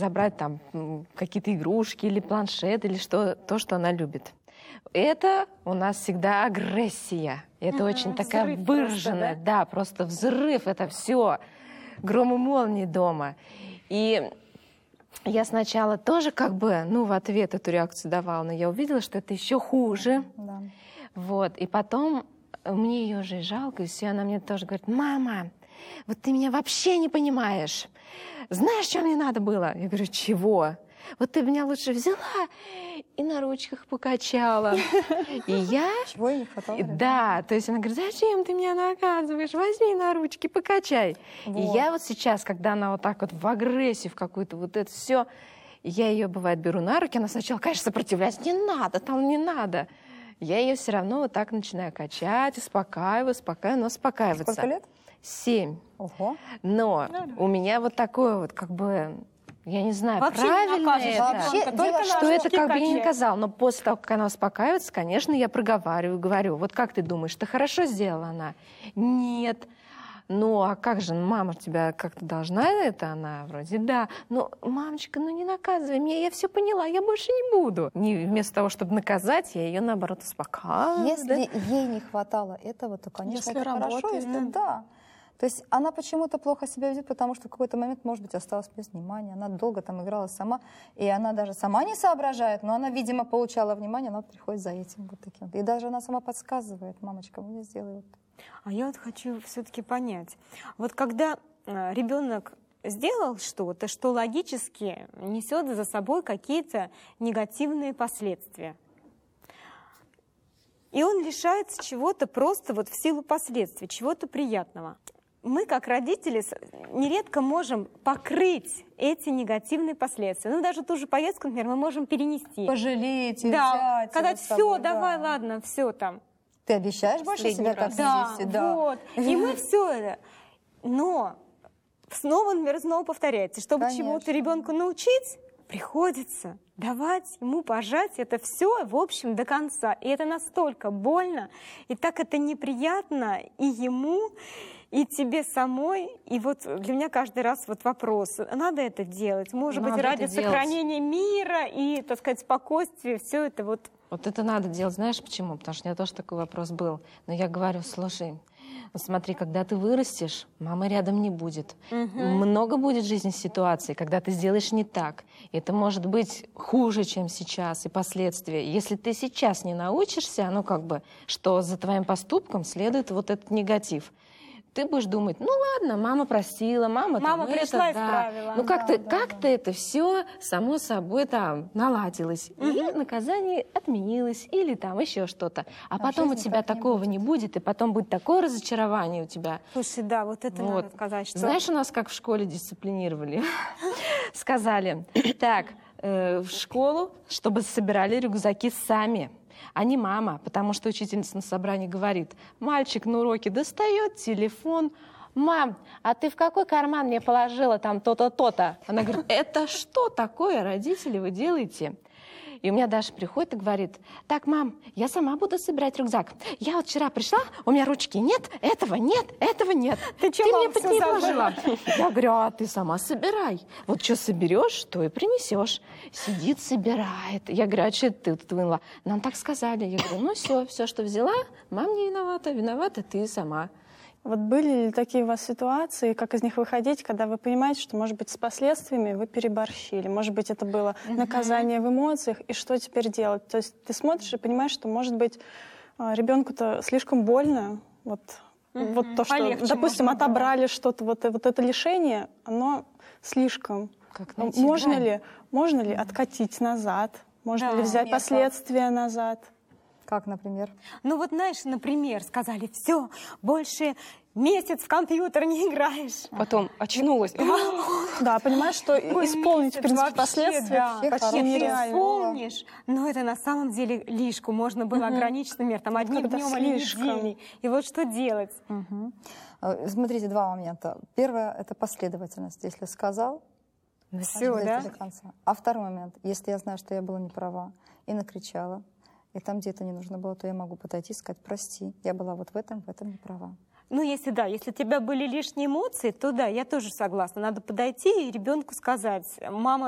забрать там какие-то игрушки или планшет, или то, что она любит. Это у нас всегда агрессия. Это очень такая выраженная, просто, да, просто взрыв, это все. Гром и молнии дома. И я сначала тоже как бы, в ответ эту реакцию давала, но я увидела, что это еще хуже. Да. Вот. И потом мне ее уже жалко, и все, она мне тоже говорит: мама, вот ты меня вообще не понимаешь. Знаешь, что мне надо было? Я говорю: чего? Вот ты меня лучше взяла и на ручках покачала. И я... Чего ей не хватало? Да, то есть она говорит: зачем ты меня наказываешь? Возьми на ручки, покачай. Вот. И я вот сейчас, когда она вот так вот в агрессию, в какую-то вот это все, я ее, бывает, беру на руки, она сначала, конечно, сопротивляется: не надо, там не надо. Я ее все равно вот так начинаю качать, успокаиваю, но успокаиваться. Сколько лет? 7. Ого. Но у меня вот такое вот как бы... Я не знаю, вообще правильно это, что это как бы я не наказал. Но после того, как она успокаивается, конечно, я проговариваю, говорю: вот как ты думаешь, ты хорошо сделала она? Нет. Ну, а как же, мама тебя как-то должна это? Она вроде да. Ну, мамочка, не наказывай меня, я все поняла, я больше не буду. Вместо того, чтобы наказать, я ее, наоборот, успокаиваю. Если ей не хватало этого, то, конечно, это хорошо. Да. То есть она почему-то плохо себя ведет, потому что в какой-то момент, может быть, осталась без внимания. Она долго там играла сама, и она даже сама не соображает, но она, видимо, получала внимание, она приходит за этим вот таким. И даже она сама подсказывает: мамочка, мне сделай вот. А я вот хочу все-таки понять. Вот когда ребенок сделал что-то, что логически несет за собой какие-то негативные последствия, и он лишается чего-то просто вот в силу последствий, чего-то приятного. Мы, как родители, нередко можем покрыть эти негативные последствия. Даже ту же поездку, например, мы можем перенести. Пожалеть, взять. Сказать: все, да. давай, ладно, все там. Ты обещаешь больше себя так вести? Да, вот. И мы все это. Но снова, например, снова повторяется. Чтобы чему-то ребенку научить, приходится давать ему пожать это все, в общем, до конца. И это настолько больно, и так это неприятно и ему, и тебе самой. И вот для меня каждый раз вот вопрос: надо это делать? Может быть, ради сохранения мира и, так сказать, спокойствия, все это вот... Вот это надо делать. Знаешь почему? Потому что у меня тоже такой вопрос был. Но я говорю: слушай, смотри, когда ты вырастешь, мамы рядом не будет. Много будет в жизни ситуаций, когда ты сделаешь не так. Это может быть хуже, чем сейчас, и последствия. Если ты сейчас не научишься, что за твоим поступком следует вот этот негатив, ты будешь думать: ладно, мама простила, мама пришла и исправила. Как-то это все само собой там наладилось. И наказание отменилось, или там еще что-то. А потом у тебя такого не будет, и потом будет такое разочарование у тебя. Слушай, да, вот это надо сказать. Что... Знаешь, у нас как в школе дисциплинировали? Сказали: так, в школу, чтобы собирали рюкзаки сами, а не мама, потому что учительница на собрании говорит: мальчик на уроке достает телефон: мам, а ты в какой карман мне положила там то-то, то-то? Она говорит: это что такое, родители, вы делаете? И у меня Даша приходит и говорит: так, мам, я сама буду собирать рюкзак. Я вот вчера пришла, у меня ручки нет, этого нет, этого нет. Ты мне под ней положила. Я говорю: а ты сама собирай. Вот что соберешь, то и принесешь. Сидит, собирает. Я говорю: а что ты тут вынула? Нам так сказали. Я говорю: все, что взяла, мам не виновата, виновата ты сама. Вот были ли такие у вас ситуации, как из них выходить, когда вы понимаете, что, может быть, с последствиями вы переборщили? Может быть, это было наказание в эмоциях, и что теперь делать? То есть ты смотришь и понимаешь, что, может быть, ребенку-то слишком больно. Вот то, что, полегче, допустим, отобрали что-то, вот это лишение, оно слишком. Можно ли откатить назад? Можно ли взять последствия назад? Как, например? Знаешь, например, сказали: все, больше месяц в компьютер не играешь. Потом очнулась. Да, понимаешь, что исполнить, в принципе, последствия почти нереально. Исполнишь, но это на самом деле лишку. Можно было ограничить, например, там одним днем или неделей. И вот что делать? Смотрите, два момента. Первое — это последовательность. Если сказал, все, да? до конца. А второй момент: если я знаю, что я была не права и накричала, и там где-то не нужно было, то я могу подойти и сказать: прости, я была вот в этом не права. Если у тебя были лишние эмоции, то да, я тоже согласна. Надо подойти и ребенку сказать: мама